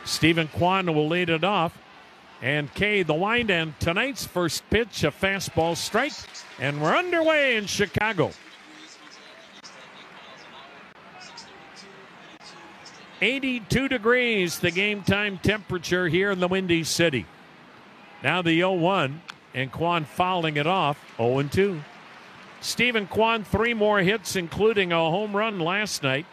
Stephen Kwan will lead it off. And Kay, the wind, and tonight's first pitch, a fastball strike. And we're underway in Chicago. 82 degrees, the game time temperature here in the Windy City. Now the 0-1, and Kwan fouling it off, 0-2. Stephen Kwan, 3 more hits, including a home run last night.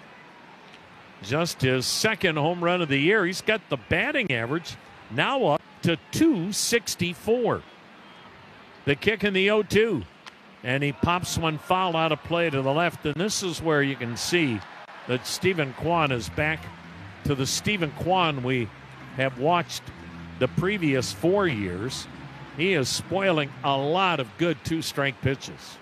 Just his second home run of the year. He's got the batting average now up to .264. The kick in the 0-2, and he pops one foul out of play to the left, and this is where you can see that Stephen Kwan is back to the Stephen Kwan we have watched the previous 4 years. He is spoiling a lot of good 2-strike pitches.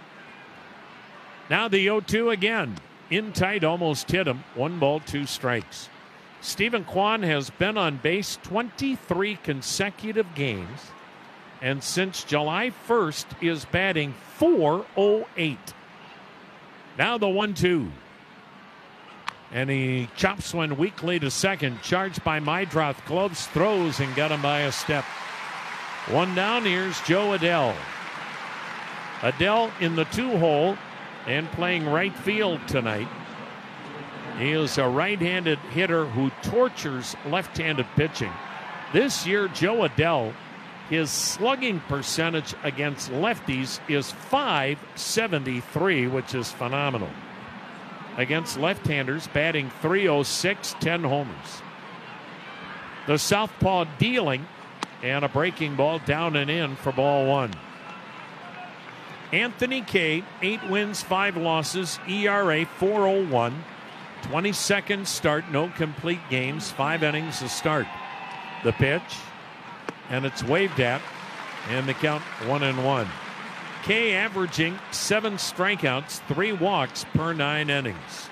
Now the 0-2 again. In tight, almost hit him. 1 ball, 2 strikes. Stephen Kwan has been on base 23 consecutive games, and since July 1st is batting .408. Now the 1-2. And he chops one weakly to second. Charged by Meidroth. Gloves, throws, and got him by a step. 1 down. Here's Joe Adell. Adell in the 2-hole and playing right field tonight. He is a right-handed hitter who tortures left-handed pitching. This year, Joe Adell, his slugging percentage against lefties is .573, which is phenomenal. Against left-handers, batting .306, 10 homers. The southpaw dealing, and a breaking ball down and in for ball 1. Anthony Kay, 8 wins, 5 losses, ERA .401, 22nd start, no complete games, 5 innings to start. The pitch, and it's waved at, and the count 1-1. Kay averaging 7 strikeouts, 3 walks per 9 innings.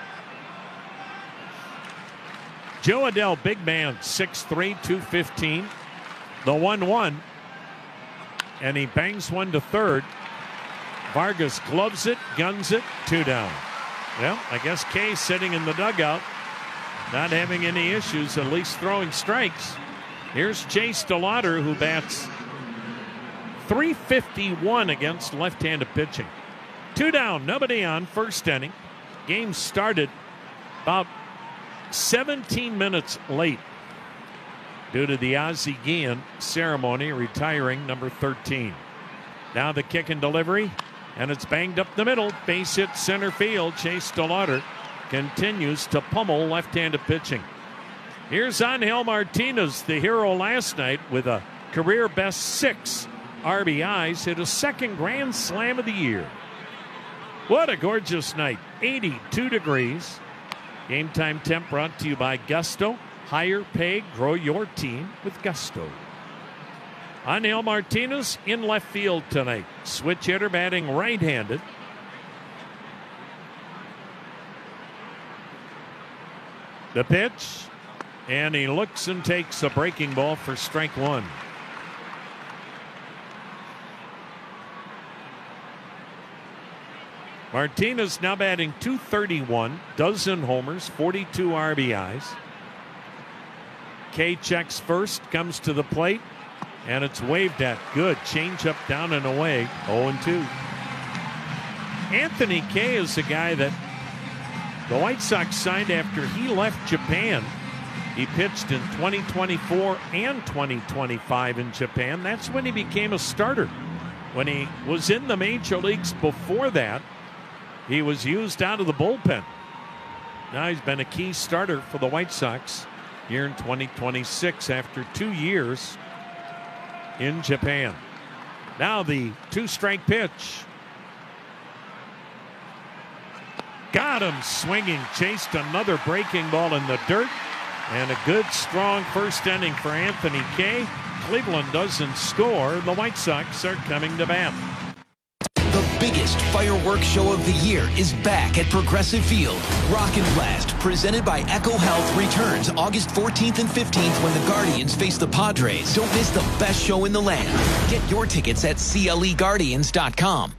Joe Adell, big man, 6'3", 215. The 1-1, and he bangs one to third. Vargas gloves it, guns it, 2 down. Well, I guess Kay sitting in the dugout, not having any issues, at least throwing strikes. Here's Chase DeLauder, who bats .351 against left-handed pitching. 2 down, nobody on, first inning. Game started about 17 minutes late due to the Ozzie Guillen ceremony, retiring number 13. Now the kick and delivery, and it's banged up the middle. Base hit center field. Chase DeLauder continues to pummel left-handed pitching. Here's Angel Martinez, the hero last night, with a career best 6 RBIs, hit a second grand slam of the year. What a gorgeous night. 82 degrees. Game time temp brought to you by Gusto. Higher pay, grow your team with Gusto. Angel Martinez in left field tonight. Switch hitter, batting right-handed. The pitch, and he looks and takes a breaking ball for strike 1. Martinez now batting .231, dozen homers, 42 RBIs. Kay checks first, comes to the plate, and it's waved at. Good. Changeup down and away. 0-2. Anthony Kay is a guy that the White Sox signed after he left Japan. He pitched in 2024 and 2025 in Japan. That's when he became a starter. When he was in the major leagues before that, he was used out of the bullpen. Now he's been a key starter for the White Sox here in 2026 after 2 years in Japan. Now the 2-strike pitch. Got him swinging. Chased another breaking ball in the dirt. And a good, strong first inning for Anthony Kay. Cleveland doesn't score. The White Sox are coming to bat. The biggest fireworks show of the year is back at Progressive Field. Rock and Blast, presented by Echo Health, returns August 14th and 15th when the Guardians face the Padres. Don't miss the best show in the land. Get your tickets at CLEGuardians.com.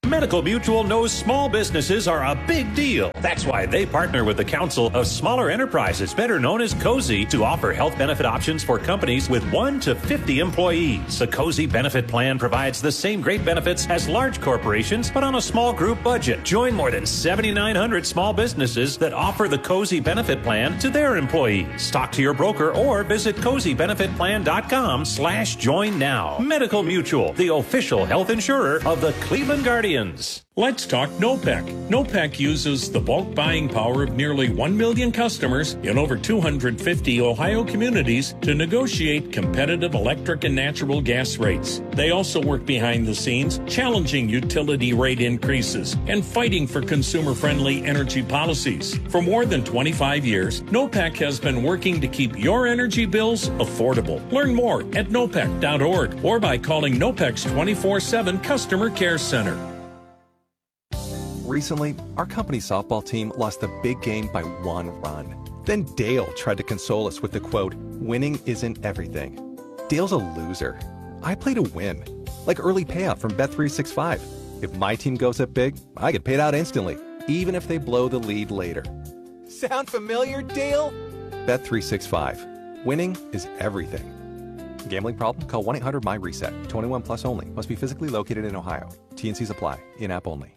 Medical Mutual knows small businesses are a big deal. That's why they partner with the Council of Smaller Enterprises, better known as COSI, to offer health benefit options for companies with 1 to 50 employees. The COSI benefit plan provides the same great benefits as large corporations, but on a small group budget. Join more than 7,900 small businesses that offer the COSI benefit plan to their employees. Talk to your broker or visit COSIbenefitplan.com/join now. Medical Mutual, the official health insurer of the Cleveland Guardians. Let's talk NOPEC. NOPEC uses the bulk buying power of nearly 1 million customers in over 250 Ohio communities to negotiate competitive electric and natural gas rates. They also work behind the scenes, challenging utility rate increases and fighting for consumer-friendly energy policies. For more than 25 years, NOPEC has been working to keep your energy bills affordable. Learn more at nopec.org or by calling NOPEC's 24/7 Customer Care Center. Recently, our company's softball team lost the big game by 1 run. Then Dale tried to console us with the quote, "Winning isn't everything." Dale's a loser. I play to win, like early payout from Bet365. If my team goes up big, I get paid out instantly, even if they blow the lead later. Sound familiar, Dale? Bet365. Winning is everything. Gambling problem? Call 1-800-MY-RESET. 21 plus only. Must be physically located in Ohio. T&Cs apply. In-app only.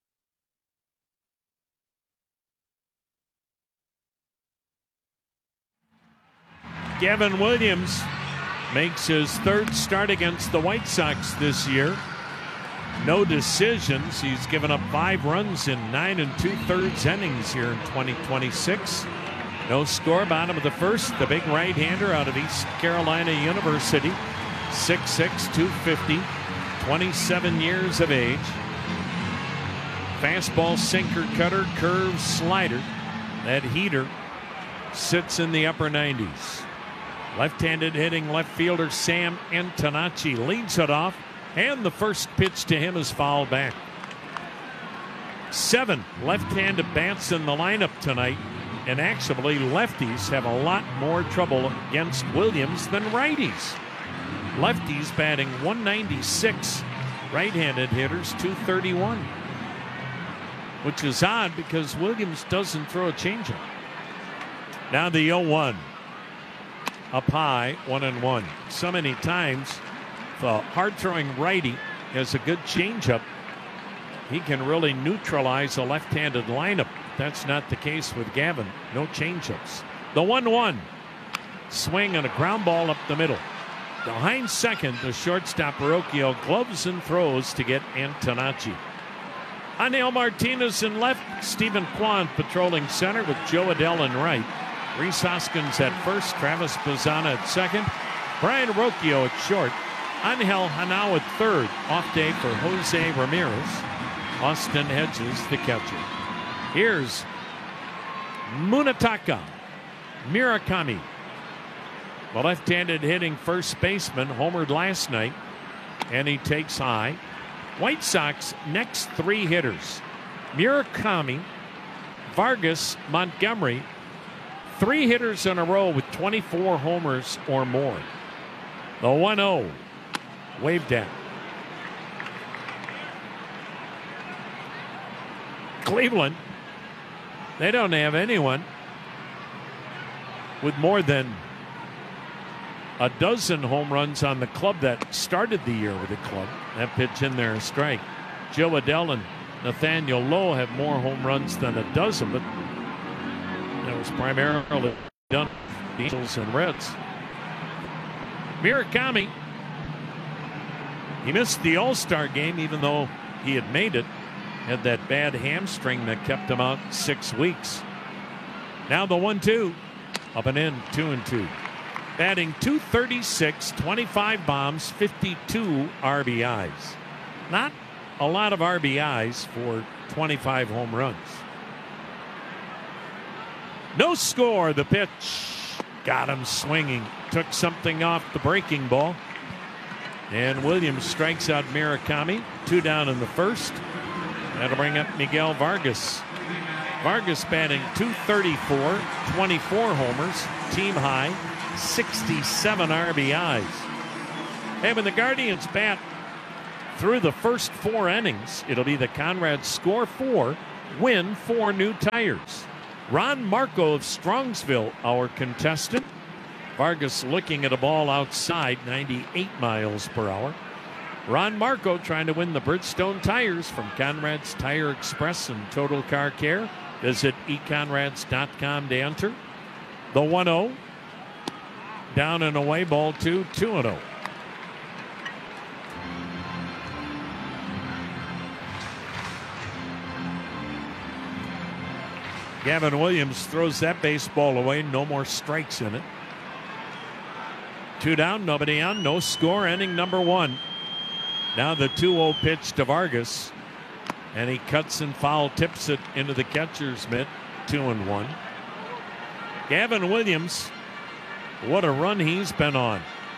Gavin Williams makes his third start against the White Sox this year. No decisions. He's given up 5 runs in 9 2/3 innings here in 2026. No score. Bottom of the first. The big right-hander out of East Carolina University. 6'6", 250, 27 years of age. Fastball, sinker, cutter, curve, slider. That heater sits in the upper 90s. Left-handed hitting left fielder Sam Antonacci leads it off, and the first pitch to him is fouled back. 7 left-handed bats in the lineup tonight, and actually lefties have a lot more trouble against Williams than righties. Lefties batting 196, right-handed hitters 231, which is odd because Williams doesn't throw a changeup. Now the 0-1. Up high, 1-1. So many times, the hard-throwing righty has a good changeup. He can really neutralize a left-handed lineup. That's not the case with Gavin. No changeups. The 1-1. Swing and a ground ball up the middle. Behind second, the shortstop Barocchio gloves and throws to get Antonacci. Aniel Martinez in left. Stephen Kwan patrolling center with Joe Adell in right. Rhys Hoskins at first, Travis Bazzana at second, Brian Rocchio at short, Angel Hanau at third. Off day for Jose Ramirez. Austin Hedges, the catcher. Here's Munetaka Murakami, the left-handed hitting first baseman, homered last night, and he takes high. White Sox next 3 hitters: Murakami, Vargas, Montgomery. 3 hitters in a row with 24 homers or more. The 1-0 waved at. Cleveland, they don't have anyone with more than a dozen home runs on the club that started the year with the club. That pitch in there, a strike. Joe Adell and Nathaniel Lowe have more home runs than a dozen, but that was primarily done with the Angels and Reds. Murakami, he missed the All-Star game even though he had made it. Had that bad hamstring that kept him out 6 weeks. Now the 1-2. Up and in, 2-2. Batting .236, 25 bombs, 52 RBIs. Not a lot of RBIs for 25 home runs. No score. The pitch got him swinging. Took something off the breaking ball. And Williams strikes out Murakami. 2 down in the first. That'll bring up Miguel Vargas. Vargas batting .234, 24 homers, team high, 67 RBIs. Hey, when the Guardians bat Through the first 4 innings, it'll be the Conrad score 4, win 4 new tires. Ron Marco of Strongsville, our contestant. Vargas looking at a ball outside, 98 miles per hour. Ron Marco trying to win the Bridgestone tires from Conrad's Tire Express and Total Car Care. Visit econrads.com to enter. The 1-0. Down and away, ball 2, 2-0. Gavin Williams throws that baseball away. No more strikes in it. 2 down, nobody on, no score, inning number 1. Now the 2-0 pitch to Vargas. And he cuts and foul tips it into the catcher's mitt. 2-1. Gavin Williams, what a run he's been on.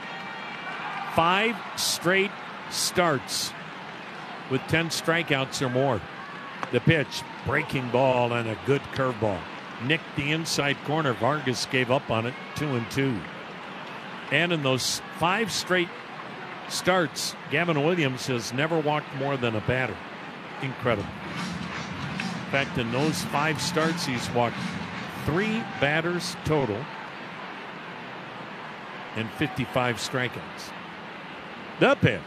5 straight starts with 10 strikeouts or more. The pitch, breaking ball and a good curveball. Nicked the inside corner. Vargas gave up on it. 2-2. And in those 5 straight starts, Gavin Williams has never walked more than a batter. Incredible. In fact, in those 5 starts, he's walked 3 batters total and 55 strikeouts. The pitch.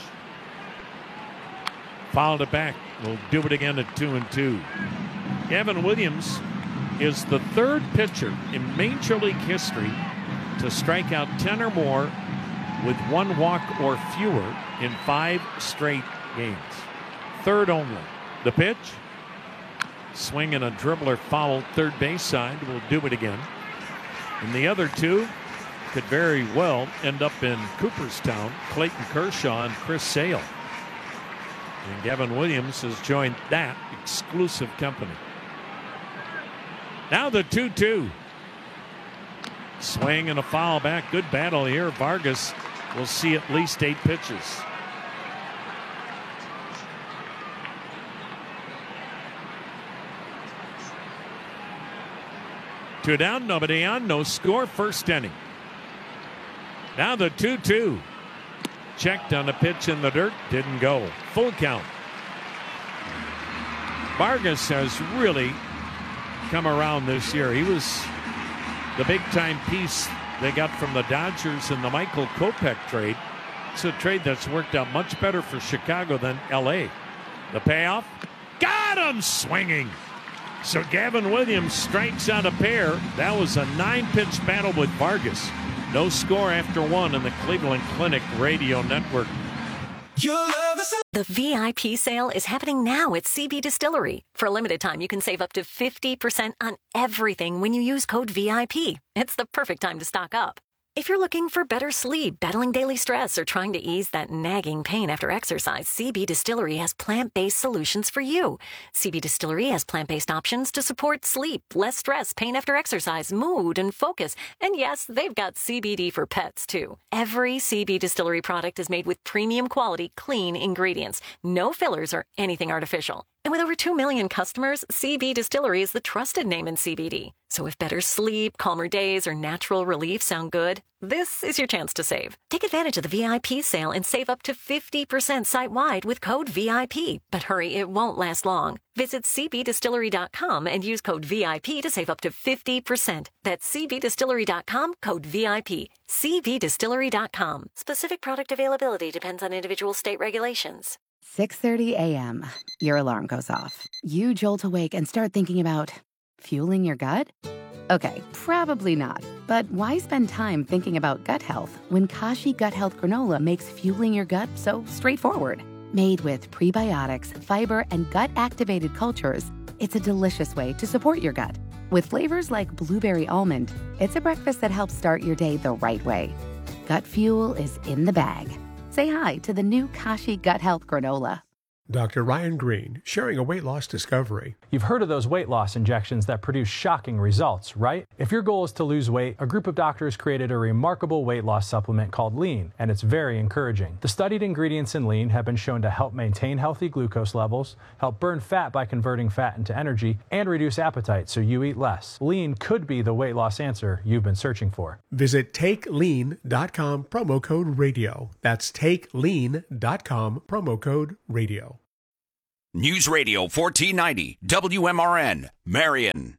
Fouled it back. We'll do it again at 2-2. Gavin Williams is the 3rd pitcher in Major League history to strike out 10 or more with 1 walk or fewer in 5 straight games. 3rd only. The pitch. Swing and a dribbler foul 3rd base side. We'll do it again. And the other 2 could very well end up in Cooperstown. Clayton Kershaw and Chris Sale. And Gavin Williams has joined that exclusive company. Now the 2-2. Swing and a foul back. Good battle here. Vargas will see at least 8 pitches. Two down, nobody on, no score, first inning. Now the 2-2. Checked on a pitch in the dirt, didn't go. Full count. Vargas has really come around this year. He was the big-time piece they got from the Dodgers in the Michael Kopech trade. It's a trade that's worked out much better for Chicago than L.A. The payoff, got him swinging. So Gavin Williams strikes out a pair. That was a 9-pitch battle with Vargas. No score after 1 in the Cleveland Clinic Radio Network. The VIP sale is happening now at CB Distillery. For a limited time, you can save up to 50% on everything when you use code VIP. It's the perfect time to stock up. If you're looking for better sleep, battling daily stress, or trying to ease that nagging pain after exercise, CB Distillery has plant-based solutions for you. CB Distillery has plant-based options to support sleep, less stress, pain after exercise, mood, and focus. And yes, they've got CBD for pets, too. Every CB Distillery product is made with premium quality, clean ingredients. No fillers or anything artificial. And with over 2 million customers, CB Distillery is the trusted name in CBD. So if better sleep, calmer days, or natural relief sound good, this is your chance to save. Take advantage of the VIP sale and save up to 50% site-wide with code VIP. But hurry, it won't last long. Visit cbdistillery.com and use code VIP to save up to 50%. That's cbdistillery.com, code VIP. cbdistillery.com. Specific product availability depends on individual state regulations. 6:30 a.m. Your alarm goes off. You jolt awake and start thinking about fueling your gut? Okay, probably not. But why spend time thinking about gut health when Kashi Gut Health Granola makes fueling your gut so straightforward? Made with prebiotics, fiber, and gut-activated cultures, it's a delicious way to support your gut. With flavors like blueberry almond, it's a breakfast that helps start your day the right way. Gut fuel is in the bag. Say hi to the new Kashi Gut Health Granola. Dr. Ryan Green, sharing a weight loss discovery. You've heard of those weight loss injections that produce shocking results, right? If your goal is to lose weight, a group of doctors created a remarkable weight loss supplement called Lean, and it's very encouraging. The studied ingredients in Lean have been shown to help maintain healthy glucose levels, help burn fat by converting fat into energy, and reduce appetite so you eat less. Lean could be the weight loss answer you've been searching for. Visit TakeLean.com, promo code radio. That's TakeLean.com, promo code radio. News Radio 1490 WMRN, Marion.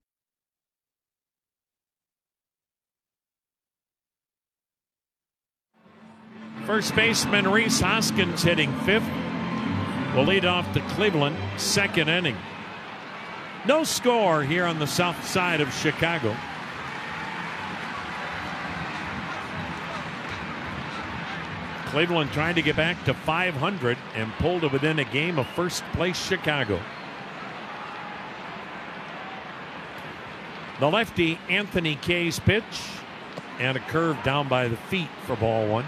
First baseman Rhys Hoskins hitting fifth will lead off the Cleveland second inning. No score here on the south side of Chicago. Cleveland trying to get back to 500 and pulled it within a game of first place Chicago. The lefty Anthony Kay's pitch and a curve down by the feet for ball one.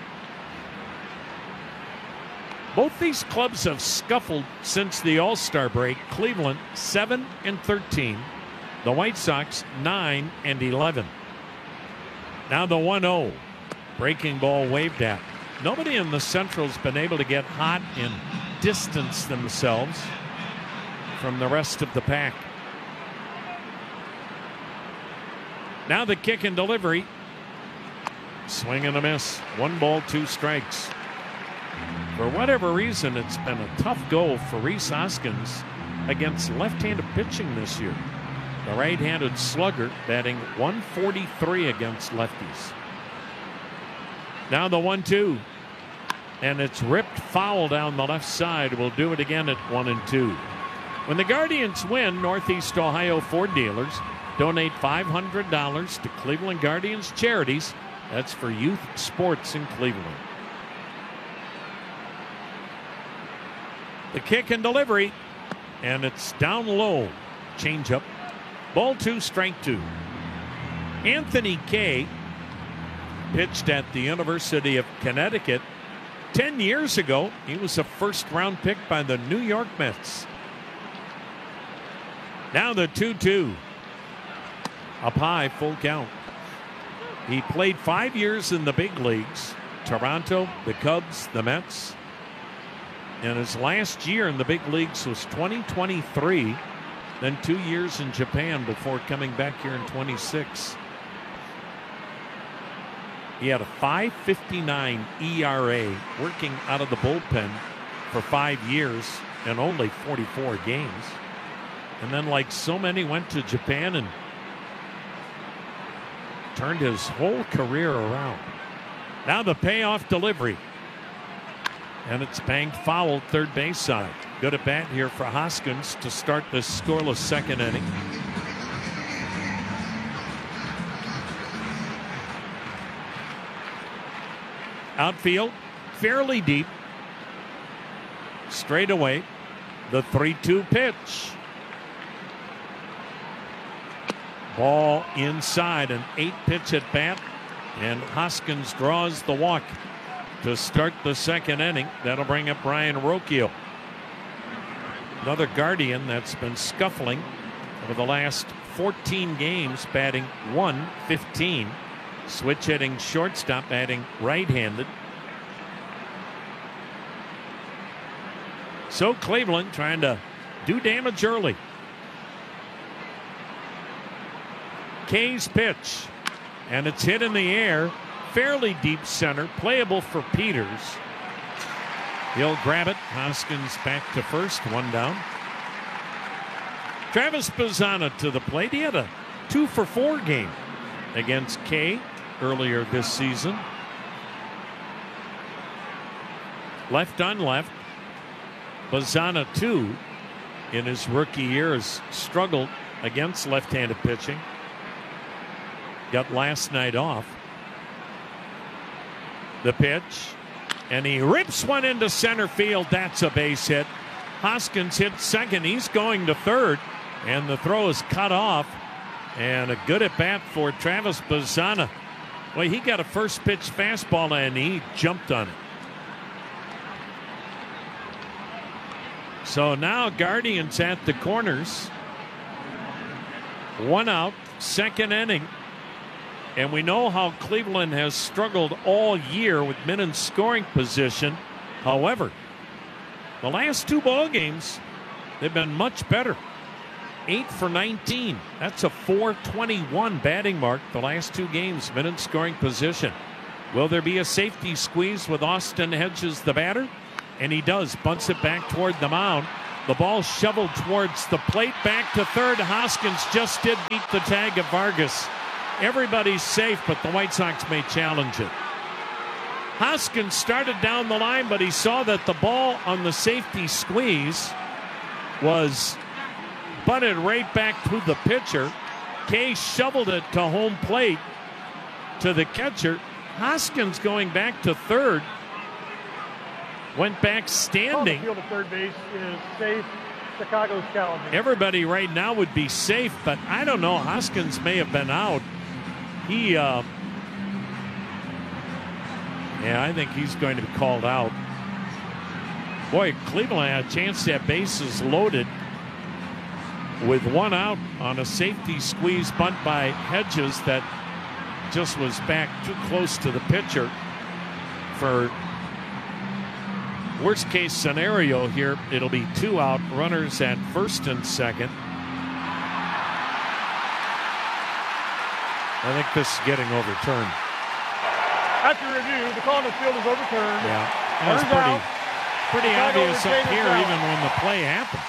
Both these clubs have scuffled since the All-Star break. Cleveland 7-13. The White Sox 9-11. Now the 1-0. Breaking ball waved at. Nobody in the Central's been able to get hot and distance themselves from the rest of the pack. Now the kick and delivery. Swing and a miss. 1 ball, 2 strikes. For whatever reason, it's been a tough go for Rhys Hoskins against left-handed pitching this year. The right-handed slugger batting .143 against lefties. Now the 1-2. And it's ripped foul down the left side. We'll do it again at 1-2. When the Guardians win, Northeast Ohio Ford dealers donate $500 to Cleveland Guardians charities. That's for youth sports in Cleveland. The kick and delivery. And it's down low. Changeup. Ball 2, strike 2. Anthony Kay pitched at the University of Connecticut. 10 years ago, he was a first-round pick by the New York Mets. Now the 2-2. Up high, full count. He played 5 years in the big leagues. Toronto, the Cubs, the Mets. And his last year in the big leagues was 2023. Then 2 years in Japan before coming back here in 26. He had a .559 ERA working out of the bullpen for 5 years and only 44 games. And then, like so many, went to Japan and turned his whole career around. Now the payoff delivery. And it's banged foul third base side. Good at bat here for Hoskins to start this scoreless second inning. Outfield, fairly deep. Straight away, the 3-2 pitch. Ball inside, an 8-pitch at bat, and Hoskins draws the walk to start the second inning. That'll bring up Ryan Rocchio. Another Guardian that's been scuffling over the last 14 games, batting .115. Switch hitting shortstop, batting right-handed. So Cleveland trying to do damage early. Kay's pitch, and it's hit in the air, fairly deep center, playable for Peters. He'll grab it. Hoskins back to first, 1 down. Travis Bazzana to the plate. He had a 2-for-4 game against Kay earlier this season. Left on left. Bazzana, too, in his rookie year, has struggled against left-handed pitching. Got last night off. The pitch, and he rips one into center field. That's a base hit. Hoskins hits second. He's going to third, and the throw is cut off. And a good at bat for Travis Bazzana. Well, he got a first pitch fastball and he jumped on it. So now Guardians at the corners. 1 out, second inning. And we know how Cleveland has struggled all year with men in scoring position. However, the last 2 ball games, they've been much better. 8 for 19. That's a .421 batting mark the last 2 games, men in scoring position. Will there be a safety squeeze with Austin Hedges, the batter? And he does. Bunts it back toward the mound. The ball shoveled towards the plate. Back to third. Hoskins just did beat the tag of Vargas. Everybody's safe, but the White Sox may challenge it. Hoskins started down the line, but he saw that the ball on the safety squeeze was butted right back to the pitcher. Kay shoveled it to home plate to the catcher. Hoskins going back to third. Went back standing. The field at third base is safe. Chicago's challenging. Everybody right now would be safe, but I don't know. Hoskins may have been out. I think he's going to be called out. Boy, Cleveland had a chance to have bases loaded with 1 out on a safety squeeze bunt by Hedges that just was back too close to the pitcher. For worst case scenario here, it'll be 2 out, runners at first and second. I think this is getting overturned. After review, the call on the field is overturned. Yeah, that's pretty obvious up here, even when the play happened.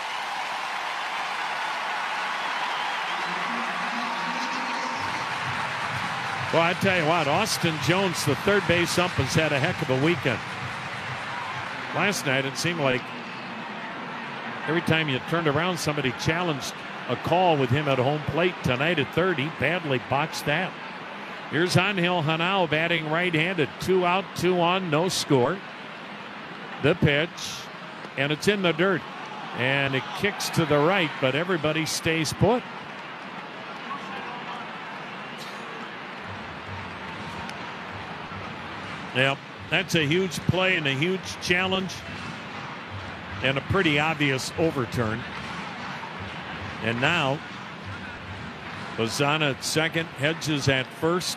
Well, I tell you what, Austin Jones, the third base ump, has had a heck of a weekend. Last night, it seemed like every time you turned around, somebody challenged a call with him at home plate. Tonight at third, he badly botched that. Here's Angel Hanao batting right-handed. 2 out, 2 on, no score. The pitch, and it's in the dirt. And it kicks to the right, but everybody stays put. Yep, that's a huge play and a huge challenge and a pretty obvious overturn. And now, Lozana at second, Hedges at first.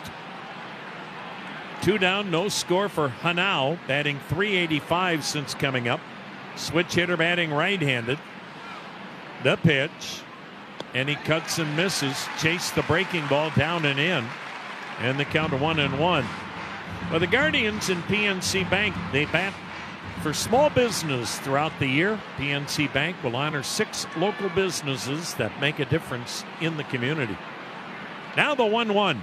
2 down, no score for Hanao, batting .385 since coming up. Switch hitter batting right-handed. The pitch, and he cuts and misses. Chase the breaking ball down and in. And the count of 1-1. Well, the Guardians in PNC Bank, they bat for small business throughout the year. PNC Bank will honor 6 local businesses that make a difference in the community. Now the 1-1.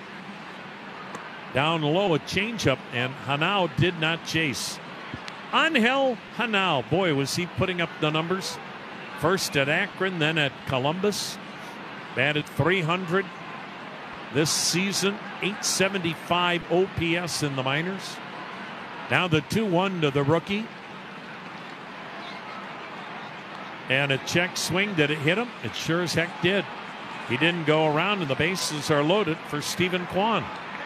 Down low, a changeup, and Hanao did not chase. Angel Hanao, boy, was he putting up the numbers. First at Akron, then at Columbus. Batted .300 this season, .875 OPS in the minors. Now the 2-1 to the rookie. And a check swing. Did it hit him? It sure as heck did. He didn't go around, and the bases are loaded for Stephen Kwan.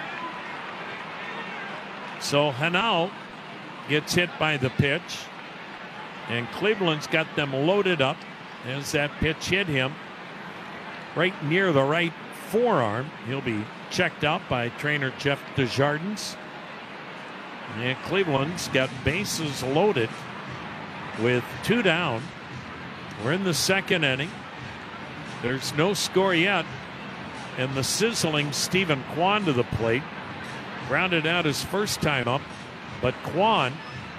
So Hanao gets hit by the pitch, and Cleveland's got them loaded up as that pitch hit him right near the right forearm. He'll be checked out by trainer Jeff Desjardins. And Cleveland's got bases loaded with 2 down. We're in the second inning. There's no score yet. And the sizzling Stephen Kwan to the plate. Grounded out his first time up. But Kwan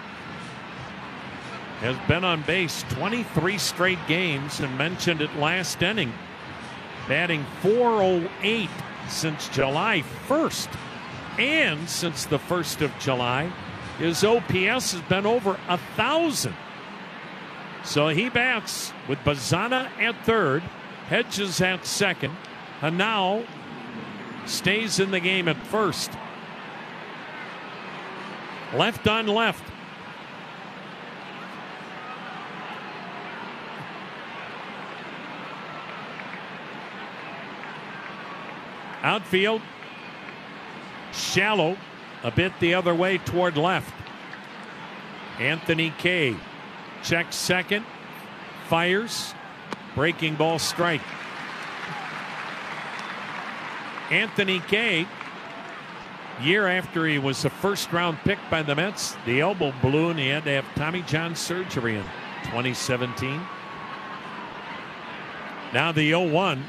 has been on base 23 straight games and mentioned it last inning. Batting .408 since July 1st. And since the 1st of July, his OPS has been over 1,000. So he bats with Bazana at third, Hedges at second, and now stays in the game at first. Left on left. Outfield, shallow, a bit the other way toward left. Anthony Kay checks second, fires. Breaking ball strike. Anthony Kay, year after he was a first-round pick by the Mets, the elbow blew and he had to have Tommy John surgery in 2017. Now the 0-1.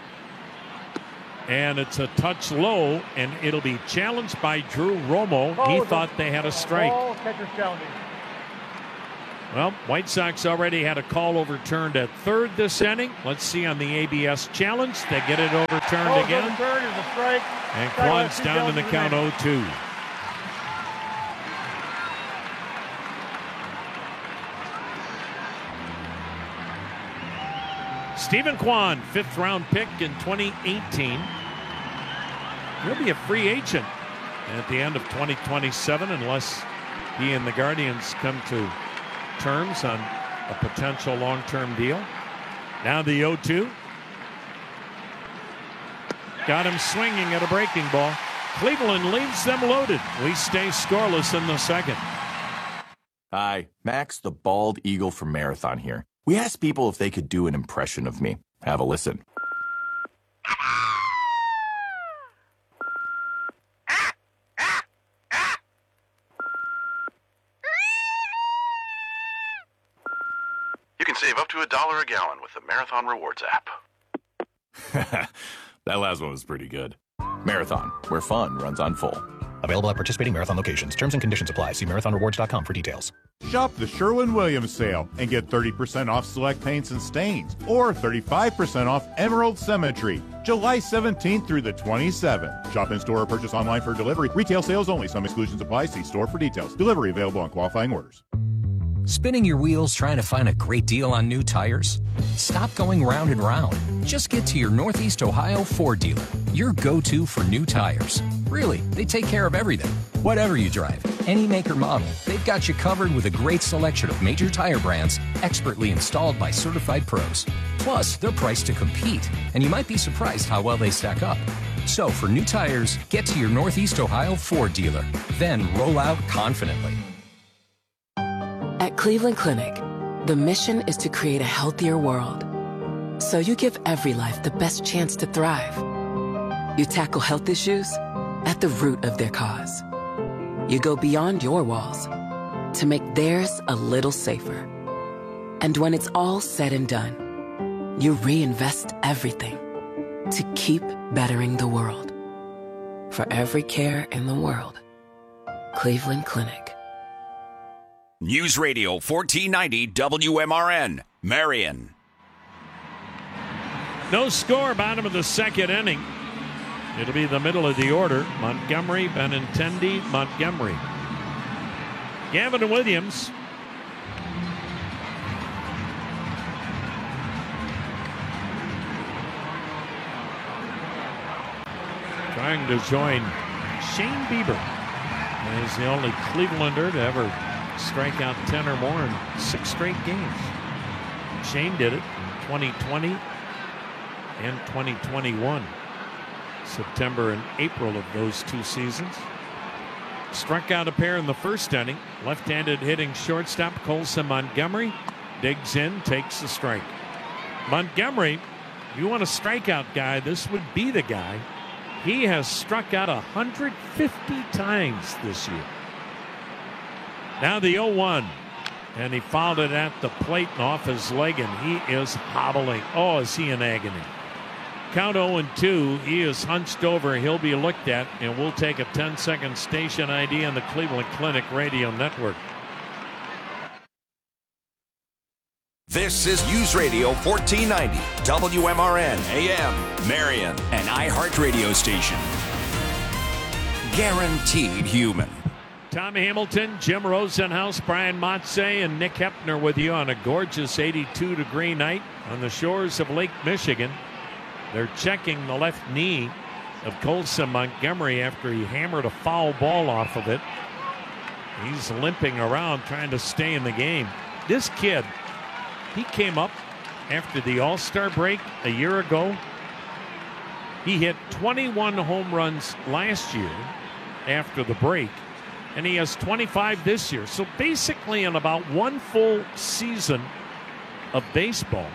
And it's a touch low, and it'll be challenged by Drew Romo. He thought they had a strike. Catcher's challenging. Well, White Sox already had a call overturned at third this inning. Let's see on the ABS challenge. They get it overturned again. Overturned is a strike. And Kwan's down in the count 0-2. Stephen Kwan, 5th round pick in 2018. He'll be a free agent at the end of 2027 unless he and the Guardians come to terms on a potential long-term deal. Now the 0-2. Got him swinging at a breaking ball. Cleveland leaves them loaded. We stay scoreless in the second. Hi, Max the Bald Eagle from Marathon here. We asked people if they could do an impression of me. Have a listen. You can save up to $1 a gallon with the Marathon Rewards app. That last one was pretty good. Marathon, where fun runs on full. Available at participating Marathon locations. Terms and conditions apply. See marathonrewards.com for details. Shop the Sherwin-Williams sale and get 30% off select paints and stains or 35% off Emerald Cemetery. July 17th through the 27th. Shop in store or purchase online for delivery. Retail sales only. Some exclusions apply. See store for details. Delivery available on qualifying orders. Spinning your wheels trying to find a great deal on new tires? Stop going round and round. Just get to your Northeast Ohio Ford dealer, your go-to for new tires. Really, they take care of everything. Whatever you drive, any make or model, they've got you covered with a great selection of major tire brands expertly installed by certified pros. Plus, they're priced to compete, and you might be surprised how well they stack up. So for new tires, get to your Northeast Ohio Ford dealer. Then roll out confidently. At Cleveland Clinic, the mission is to create a healthier world. So you give every life the best chance to thrive. You tackle health issues at the root of their cause. You go beyond your walls to make theirs a little safer. And when it's all said and done, you reinvest everything to keep bettering the world. For every care in the world, Cleveland Clinic. News Radio 1490 WMRN, Marion. No score, bottom of the second inning. It'll be the middle of the order. Montgomery, Benintendi, Montgomery. Gavin Williams. Trying to join Shane Bieber as the only Clevelander to ever strike out 10 or more in 6 straight games. Shane did it 2020 and 2021. September and April of those 2 seasons. Struck out a pair in the first inning. Left-handed hitting shortstop Colson Montgomery digs in, takes the strike. Montgomery, if you want a strikeout guy, this would be the guy. He has struck out 150 times this year. Now the 0-1, and he fouled it at the plate and off his leg, and he is hobbling. Oh, is he in agony? Count 0-2. He is hunched over. He'll be looked at, and we'll take a 10-second station ID on the Cleveland Clinic Radio Network. This is News Radio 1490 WMRN AM, Marion, an iHeartRadio station. Guaranteed human. Tom Hamilton, Jim Rosenhaus, Brian Motze, and Nick Hepner with you on a gorgeous 82-degree night on the shores of Lake Michigan. They're checking the left knee of Colson Montgomery after he hammered a foul ball off of it. He's limping around trying to stay in the game. This kid, he came up after the All-Star break a year ago. He hit 21 home runs last year after the break, and he has 25 this year. So basically in about 1 full season, of baseball.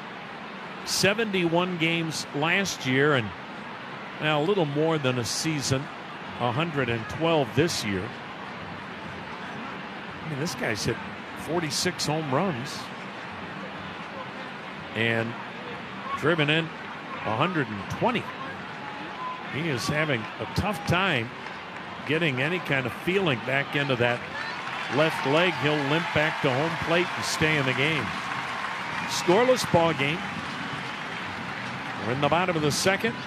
71 games last year, and now a little more than a season. 112 this year. I mean, this guy's hit 46 home runs and driven in 120. He is having a tough time getting any kind of feeling back into that left leg. He'll limp back to home plate and stay in the game. Scoreless ball game. We're in the bottom of the second.